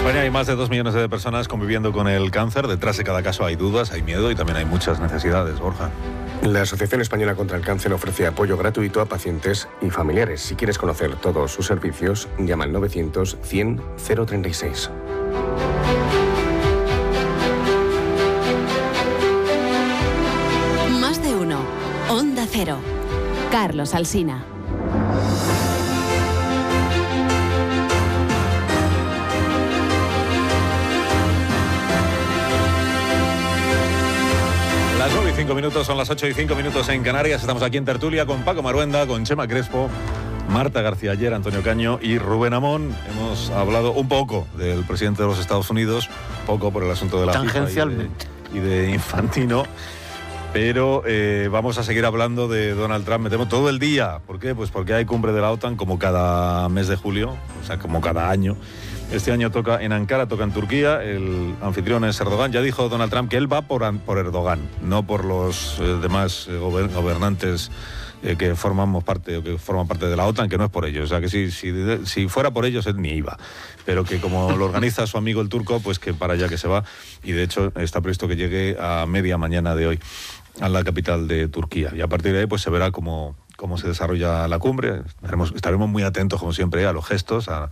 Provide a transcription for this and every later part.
España hay más de 2 millones de personas conviviendo con el cáncer. Detrás de cada caso hay dudas, hay miedo y también hay muchas necesidades, Borja. La Asociación Española contra el Cáncer ofrece apoyo gratuito a pacientes y familiares. Si quieres conocer todos sus servicios, llama al 900 100 036. Más de uno. Onda Cero. Carlos Alsina. Las 9:05, son las 8:05 en Canarias. Estamos aquí en tertulia con Paco Maruenda, con Chema Crespo, Marta García Aller, Antonio Caño y Rubén Amón. Hemos hablado un poco del presidente de los Estados Unidos, poco por el asunto de la FIFA y de Infantino. Pero vamos a seguir hablando de Donald Trump. Me temo todo el día. ¿Por qué? Pues porque hay cumbre de la OTAN como cada mes de julio, o sea, como cada año. Este año toca en Ankara, toca en Turquía. El anfitrión es Erdogan. Ya dijo Donald Trump que él va por Erdogan, no por los demás gobernantes que formamos parte o que forman parte de la OTAN, que no es por ellos. O sea, que si fuera por ellos, él ni iba. Pero que como lo organiza su amigo el turco, pues que para allá que se va. Y de hecho está previsto que llegue a media mañana de hoy a la capital de Turquía. Y a partir de ahí pues se verá cómo se desarrolla la cumbre. Estaremos muy atentos, como siempre, a los gestos, a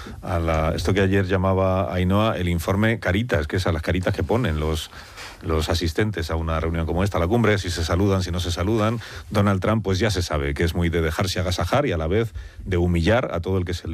esto que ayer llamaba Ainhoa el informe caritas, que es a las caritas que ponen los asistentes a una reunión como esta, a la cumbre, si se saludan, si no se saludan. Donald Trump pues ya se sabe que es muy de dejarse agasajar y a la vez de humillar a todo el que se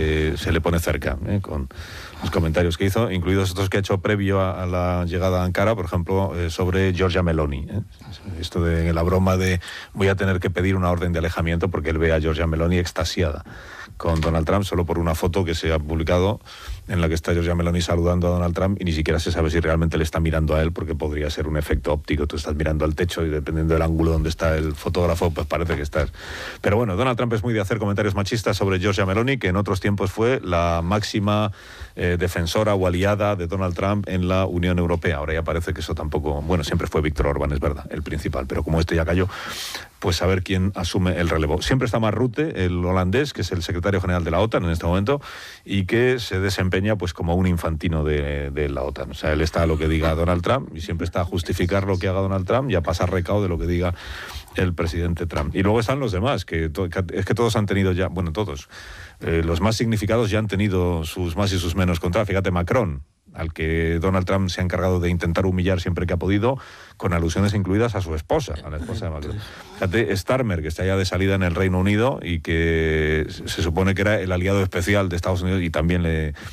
le pone cerca, con los comentarios que hizo, incluidos estos que ha hecho previo a la llegada a Ankara, por ejemplo, sobre Giorgia Meloni. Esto de la broma de voy a tener que pedir una orden de alejamiento porque él ve a Giorgia Meloni extasiada con Donald Trump solo por una foto que se ha publicado en la que está Giorgia Meloni saludando a Donald Trump y ni siquiera se sabe si realmente le está mirando a él, porque podría ser un efecto óptico. Tú estás mirando al techo y dependiendo del ángulo donde está el fotógrafo, pues parece que estás... Pero bueno, Donald Trump es muy de hacer comentarios machistas sobre Giorgia Meloni, que en otros tiempos fue la máxima defensora o aliada de Donald Trump en la Unión Europea. Ahora ya parece que eso tampoco... Bueno, siempre fue Víctor Orbán, es verdad, el principal, pero como este ya cayó, pues a ver quién asume el relevo. Siempre está Mark Rutte, el holandés, que es el secretario general de la OTAN en este momento, y que se desempeña pues como un infantino de la OTAN. O sea, él está a lo que diga Donald Trump y siempre está a justificar lo que haga Donald Trump y a pasar recaudo de lo que diga el presidente Trump. Y luego están los demás, que es que todos han tenido ya, bueno, todos, los más significados ya han tenido sus más y sus menos contra. Fíjate, Macron, al que Donald Trump se ha encargado de intentar humillar siempre que ha podido, con alusiones incluidas a su esposa, a la esposa de Macron. Fíjate, Starmer, que está ya de salida en el Reino Unido y que se supone que era el aliado especial de Estados Unidos, y también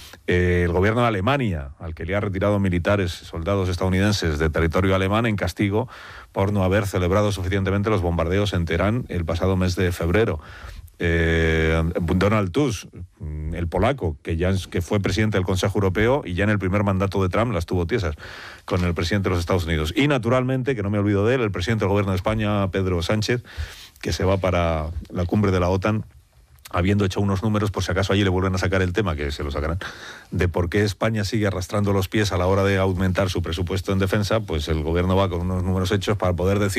el gobierno de Alemania, al que le ha retirado militares, soldados estadounidenses de territorio alemán en castigo por no haber celebrado suficientemente los bombardeos en Teherán el pasado mes de febrero. Donald Tusk, el polaco, que fue presidente del Consejo Europeo y ya en el primer mandato de Trump las tuvo tiesas con el presidente de los Estados Unidos. Y naturalmente, que no me olvido de él, el presidente del gobierno de España, Pedro Sánchez, que se va para la cumbre de la OTAN, habiendo hecho unos números, por si acaso allí le vuelven a sacar el tema, que se lo sacarán, de por qué España sigue arrastrando los pies a la hora de aumentar su presupuesto en defensa. Pues el gobierno va con unos números hechos para poder decir